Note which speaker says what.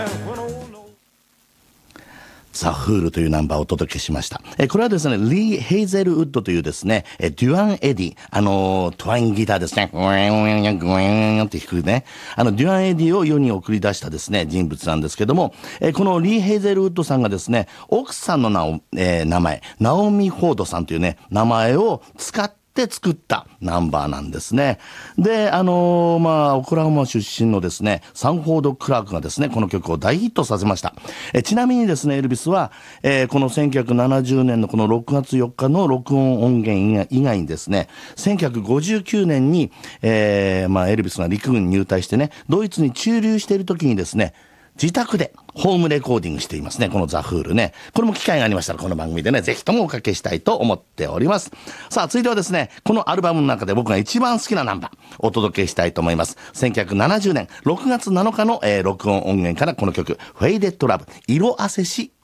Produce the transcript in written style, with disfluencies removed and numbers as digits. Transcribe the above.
Speaker 1: ザ・フールというナンバーをお届けしました。これはですね、リー・ヘイゼルウッドというですね、デュアン・エディ、トワインギターですね、グワンって弾くね、デュアン・エディを世に送り出したですね、人物なんですけども、このリー・ヘイゼルウッドさんがですね、奥さんの名前、ナオミ・フォードさんというね、名前を使って作ったナンバーなんですね。で、オクラホマ出身のですね、サンフォード・クラークがですね、この曲を大ヒットさせました。ちなみにですね、エルビスは、この1970年のこの6月4日の録音音源以外にですね、1959年に、エルビスが陸軍に入隊してね、ドイツに駐留している時にですね、自宅でホームレコーディングしていますね。このザ・フールね。これも機会がありましたらこの番組でね、ぜひともおかけしたいと思っております。さあ、続いてはですね、このアルバムの中で僕が一番好きなナンバーお届けしたいと思います。1970年6月7日の、録音音源からこの曲、フェイデッドラブ、色あせし